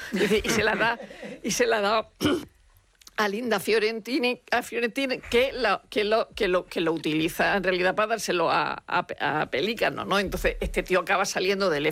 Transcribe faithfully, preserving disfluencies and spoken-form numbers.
Y, dice, y se la da, y se la da a Linda Fiorentini, a Fiorentini que, la, que, lo, que, lo, que lo utiliza en realidad para dárselo a, a, a Pelícano, ¿no? Entonces este tío acaba saliendo del